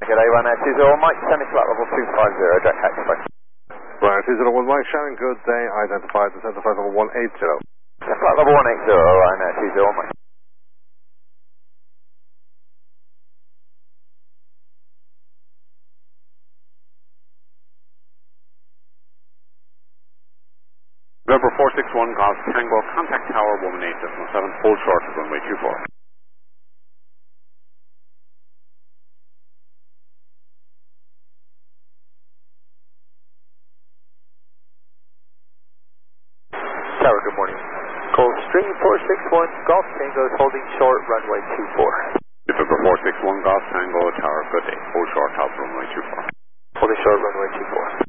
Good day, 180 Mike, Shannon flight level 250, direct taxiway. 180 Mike, Shannon, good day, identified the center flight level 180. Flight level 180, 180 Mike. November 461 Golf Tango, contact tower 118.7, hold short of runway 24. Tower, good morning. Coldstream 461 Golf Tango is holding short, runway 24. November 461 Golf Tango, tower, good day, hold short, top runway 24. Holding short, runway 24.